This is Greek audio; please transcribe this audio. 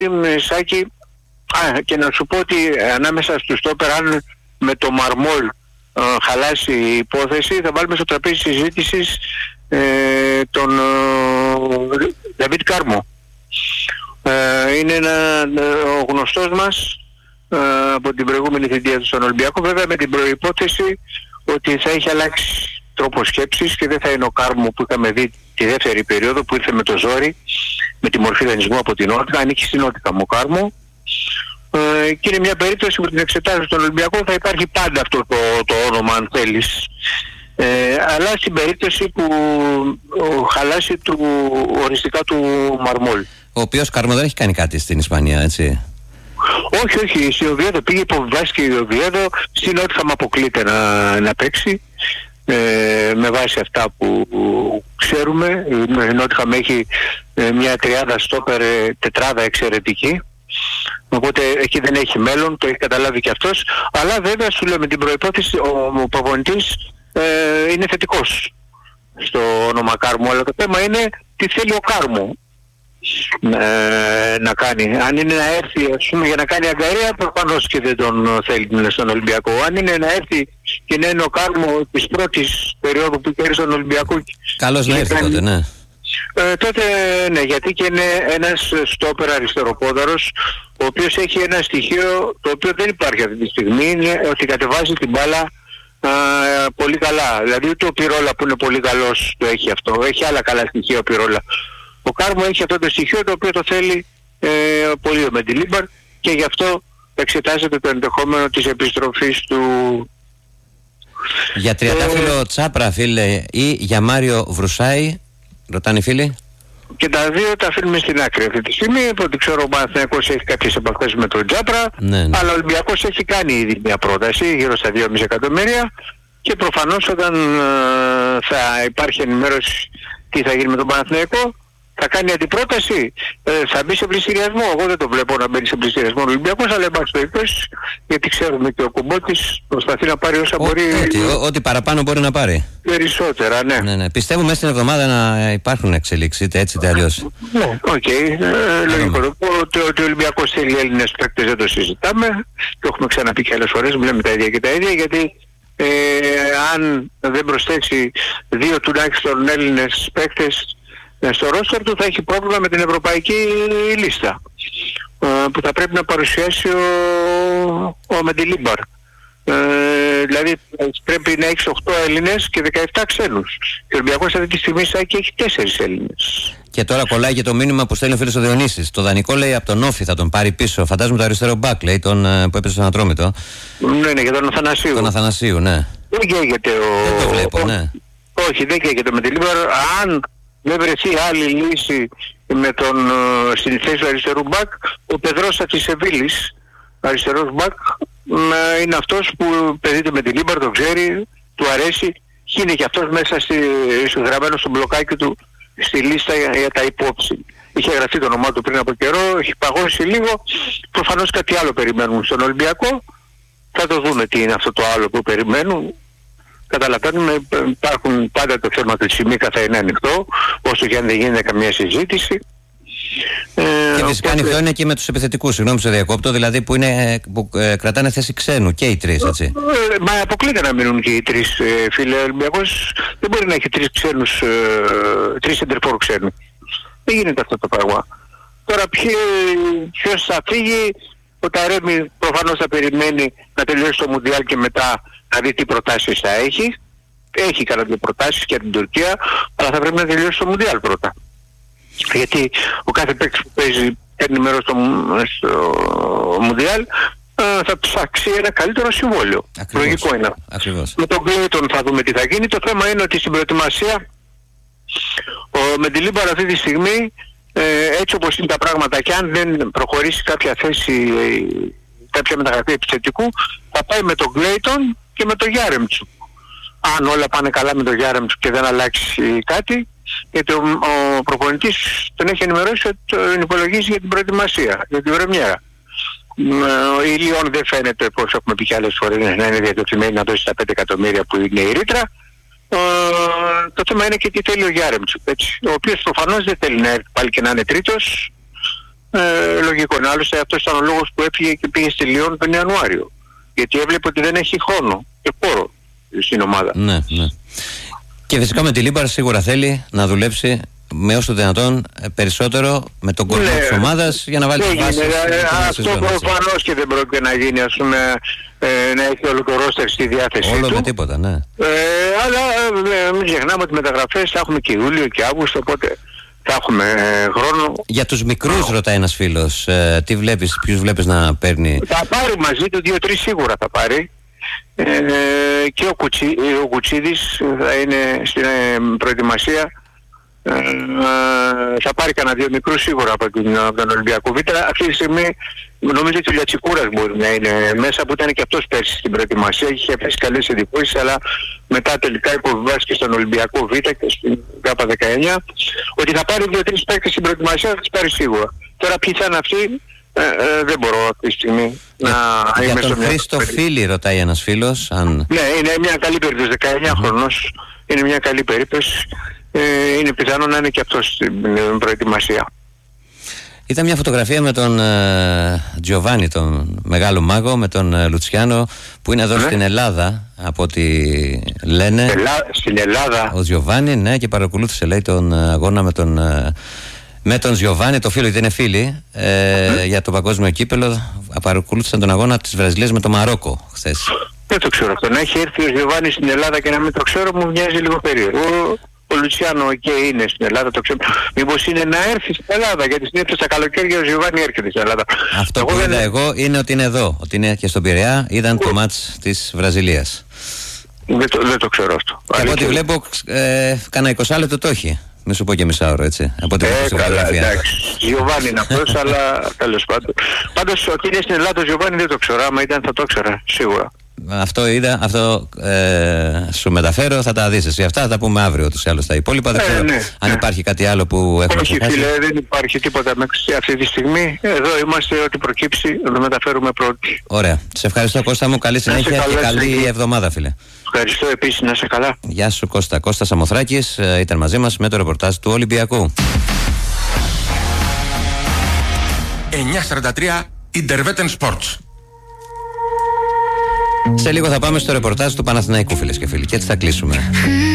Σάκη, και να σου πω ότι ανάμεσα στους στόπερ, αν με το Μαρμόλ χαλάσει η υπόθεση, θα βάλουμε στο τραπέζι συζήτησης τον Δαβίτ Κάρμο. Είναι ο γνωστός μας από την προηγούμενη θητεία του στον Ολυμπιακό, βέβαια με την προϋπόθεση ότι θα έχει αλλάξει τρόπο σκέψης και δεν θα είναι ο Κάρμο που είχαμε δει τη δεύτερη περίοδο που ήρθε με το ζόρι, με τη μορφή δανεισμού από την Νότικα. Ανήκει στην Νότικα ο Κάρμο, και είναι μια περίπτωση που την εξετάζει στον Ολυμπιακό, θα υπάρχει πάντα αυτό το όνομα αν θέλεις, αλλά στην περίπτωση που χαλάσει οριστικά του Μαρμόλ, ο οποίος Κάρμο δεν έχει κάνει κάτι στην Ισπανία, έτσι. Όχι, στην Οβιέδο πήγε, υποβιβάστηκε η Οβιέδο, στην Νότιχαμ αποκλείται να παίξει, με βάση αυτά που ξέρουμε. Η Νότιχαμ έχει μια τριάδα στόπερ, τετράδα εξαιρετική, οπότε εκεί δεν έχει μέλλον, το έχει καταλάβει και αυτός, αλλά βέβαια σου λέω με την προϋπόθεση ο προπονητής είναι θετικός στο όνομα Κάρμο, αλλά το θέμα είναι τι θέλει ο Κάρμο να κάνει. Αν είναι να έρθει, ας πούμε, για να κάνει αγκαρία, προφανώς και δεν τον θέλει στον Ολυμπιακό. Αν είναι να έρθει και να είναι ο Κάρμο της πρώτης περίοδου που κέρδισε τον Ολυμπιακό, καλώς να έρθει τότε, ναι. Τότε ναι, γιατί και είναι ένας στόπερ αριστεροπόδαρος, ο οποίος έχει ένα στοιχείο το οποίο δεν υπάρχει αυτή τη στιγμή, είναι ότι κατεβάζει την μπάλα πολύ καλά. Δηλαδή ούτε ο Πυρόλα που είναι πολύ καλός το έχει αυτό, έχει άλλα καλά στοιχεία ο Πυρόλα. Ο Κάρμο έχει αυτό το στοιχείο το οποίο το θέλει πολύ ο Μεντιλίμπαρ, και γι' αυτό εξετάζεται το ενδεχόμενο της επιστροφής του. Για τριαντάφυλλο Τσάπρα, φίλε, ή για Μάριο Βρουσάη, ρωτάνε οι φίλοι. Και τα δύο τα αφήνουμε στην άκρη αυτή τη στιγμή. Από ό,τι ξέρω ο Παναθηναϊκός έχει κάποιες επαφές με τον Τσάπρα, ναι. Αλλά ο Ολυμπιακός έχει κάνει ήδη μια πρόταση γύρω στα 2,5 εκατομμύρια, και προφανώς όταν θα υπάρχει ενημέρωση τι θα γίνει με τον Παναθηναϊκό, θα κάνει αντιπρόταση, θα μπει σε πληστηριασμό. Εγώ δεν το βλέπω να μπαίνει σε πληστηριασμό ο Ολυμπιακός, αλλά υπάρχει περιπτώσει, γιατί ξέρουμε και ο Κουμπότης προσπαθεί να πάρει όσα μπορεί. Ό,τι παραπάνω μπορεί να πάρει. Περισσότερα, ναι. Ναι. Πιστεύω μέσα στην εβδομάδα να υπάρχουν εξελίξεις, είτε έτσι είτε αλλιώς. Ναι, οκ. Λογικό. Ότι ο Ολυμπιακός θέλει Έλληνες παίκτες δεν το συζητάμε. Το έχουμε ξαναπεί και άλλες φορές, μιλάμε τα ίδια και τα ίδια, γιατί αν δεν προσθέσει δύο τουλάχιστον Έλληνες παίκτες στο ρόστερ του, θα έχει πρόβλημα με την ευρωπαϊκή λίστα που θα πρέπει να παρουσιάσει ο Μεντιλίμπαρ. Δηλαδή πρέπει να έχεις 8 Έλληνες και 17 ξένους. Και ο Ολυμπιακός αυτή τη στιγμή έχει 4 Έλληνες. Και τώρα κολλάει και το μήνυμα που στέλνει ο φίλος ο Διονύσης. Το δανεικό, λέει, από τον Όφη θα τον πάρει πίσω. Φαντάζομαι το αριστερό μπακ, λέει, τον που έπεσε στον Ατρόμητο. Ναι, για τον Αθανασίου. Τον Αθανασίου, ναι. Δεν καίγεται Δεν το βλέπω, ναι. Όχι, δεν καίγεται ο Μεντιλίμπαρ. Αν δεν βρεθεί άλλη λύση με τον στην θέση του αριστερού μπακ, ο Πεδρός Ατισεβίλης, αριστερός μπακ, είναι αυτός που παιδείται με την Λίμπαρ, το ξέρει, του αρέσει, και είναι και αυτός μέσα γραμμένο στο μπλοκάκι του στη λίστα για τα υπόψη. Είχε γραφτεί το όνομά του πριν από καιρό, έχει παγώσει λίγο, προφανώς κάτι άλλο περιμένουν στον Ολυμπιακό, θα το δούμε τι είναι αυτό το άλλο που περιμένουν. Καταλαβαίνουμε, υπάρχουν πάντα το θέμα του Τσιμίκα, θα είναι ανοιχτό, όσο και αν δεν γίνεται καμία συζήτηση. Και φυσικά ανοιχτό είναι και με τους επιθετικούς, συγγνώμη σε διακόπτω, δηλαδή που κρατάνε θέση ξένου και οι τρεις, έτσι. Μα αποκλείται να μείνουν και οι τρεις, φίλε. Ο Ολυμπιακός δεν μπορεί να έχει τρεις ξένους, τρεις σεντερφόρ ξένους. Δεν γίνεται αυτό το πράγμα. Τώρα ποιος θα φύγει, ο Ταρέμι προφανώς θα περιμένει να τελειώσει το Μουντιάλ και μετά να δει τι προτάσεις θα έχει. Έχει κανένα δύο προτάσεις και από την Τουρκία, αλλά θα πρέπει να τελειώσει το Μουντιάλ πρώτα. Γιατί ο κάθε παίκτης που παίρνει μέρος στο Μουντιάλ θα ψάξει ένα καλύτερο συμβόλαιο. Λογικό είναι. Ακριβώς. Με τον Κλέιτον θα δούμε τι θα γίνει. Το θέμα είναι ότι στην προετοιμασία ο Μεντιλίμπαρ αυτή τη στιγμή, έτσι όπως είναι τα πράγματα, και αν δεν προχωρήσει κάποια θέση, κάποια μεταγραφή επιθετικού, θα πάει με τον Κλέιτον και με τον Γιάρεμτσου. Αν όλα πάνε καλά με τον Γιάρεμτσου και δεν αλλάξει κάτι, γιατί ο προπονητής τον έχει ενημερώσει ότι τον υπολογίζει για την προετοιμασία, για την πρεμιέρα. Η Λιόν δεν φαίνεται, όπως έχουμε πει και άλλες φορές, να είναι διατεθειμένη να δώσει τα 5 εκατομμύρια που είναι η ρήτρα. Το θέμα είναι και τι θέλει ο Γιάρεμτσου, ο οποίος προφανώς δεν θέλει να έρθει πάλι και να είναι τρίτος. λογικό είναι. Άλλωστε αυτός ήταν ο λόγος που έφυγε και πήγε στη Λιόν τον Ιανουάριο. Γιατί έβλεπε ότι δεν έχει χρόνο και πόρο στην ομάδα. Ναι. Και φυσικά με τη Λίμπαρ σίγουρα θέλει να δουλέψει με όσο δυνατόν περισσότερο με τον κόσμο της ομάδας για να βάλει τις βάσεις. Αυτό προφανώς και δεν πρόκειται να γίνει, ας πούμε, να έχει όλο το ρόστερ στη διάθεσή του. Όλο με τίποτα, ναι. Αλλά μην ξεχνάμε ότι μεταγραφές θα έχουμε και Ιούλιο και Αύγουστο, οπότε θα έχουμε χρόνο. Για τους μικρούς ρωτάει ένας φίλος, τι βλέπεις, ποιους βλέπεις να παίρνει? Θα πάρει μαζί του 2-3 σίγουρα θα πάρει. Και ο Κουτσίδης θα είναι στην προετοιμασία. Θα πάρει κανένα 2 μικρούς σίγουρα από τον Ολυμπιακό Β. Αυτή τη στιγμή νομίζω ότι ο Λιατσικούρας μπορεί να είναι μέσα, που ήταν και αυτός πέρσι στην προετοιμασία, είχε αφήσει καλές εντυπώσεις, αλλά μετά τελικά υποβιβάστηκε στον Ολυμπιακό Β και στην ΚΑΠΑ19. Ότι θα πάρει 2-3 παίκτες στην προετοιμασία, θα τις πάρει σίγουρα. Τώρα ποιοι θα είναι αυτοί, δεν μπορώ αυτή τη στιγμή να είμαι στον Χρήστο Φίλη ρωτάει ένας φίλος. Ναι, είναι μια καλή περίπτωση, 19 χρονός, είναι μια καλή περίπτωση. Είναι πιθανό να είναι και αυτό στην προετοιμασία. Ήταν μια φωτογραφία με τον Τζιοβάνι, τον μεγάλο μάγο, με τον Λουτσιάνο, που είναι εδώ στην Ελλάδα, από ό,τι λένε. Στην Ελλάδα. Ο Τζιοβάνι, ναι, και παρακολούθησε, λέει, τον αγώνα με τον Τζιοβάνι, το φίλο, γιατί είναι φίλοι, για το παγκόσμιο κύπελο. Παρακολούθησαν τον αγώνα της Βραζιλίας με το Μαρόκο χθες. Δεν το ξέρω αυτό. Να έχει έρθει ο Τζιοβάνι στην Ελλάδα και να μην το ξέρω, μου μοιάζει λίγο περίεργο. Ο Λουτσιάνο και είναι στην Ελλάδα, το ξέρω. Μήπως είναι να έρθει στην Ελλάδα, γιατί συνήθως τα καλοκαίρια ο Τζιοβάνι έρχεται στην Ελλάδα. Αυτό που είδα εγώ είναι ότι είναι εδώ, ότι είναι και στον Πειραιά, είδαν το μάτς της Βραζιλίας. Δεν το ξέρω αυτό. Από ό,τι βλέπω, κάνα 20 λεπτό το έχει. Μη σου πω και μισάωρο, έτσι. Από ό,τι βλέπω στην φωτογραφία. Γιωβάνι είναι αυτός, αλλά τέλος πάντων. Πάντως ότι είναι στην Ελλάδα ο Γιωβάνι δεν το ξέρω, άμα ήταν θα το ξέρα, σίγουρα. Αυτό είδα, αυτό σου μεταφέρω, θα τα δεις εσύ. Αυτά θα τα πούμε αύριο τους άλλους τα υπόλοιπα. Δεν ξέρω αν υπάρχει κάτι άλλο που έχουμε ξεχάσει. Όχι φίλε, δεν υπάρχει τίποτα αυτή τη στιγμή. Εδώ είμαστε, ό,τι προκύψει να το μεταφέρουμε πρώτοι. Ωραία. Σε ευχαριστώ Κώστα μου, καλή συνέχεια και καλή εβδομάδα φίλε. Ευχαριστώ επίσης, να είσαι καλά. Γεια σου Κώστα. Κώστας Σαμοθράκης ήταν μαζί μας με το ρεπορτάζ του Ολυμπιακού. 9:43 Interveten Sports. Σε λίγο θα πάμε στο ρεπορτάζ του Παναθηναϊκού, φίλες και φίλοι, και έτσι θα κλείσουμε.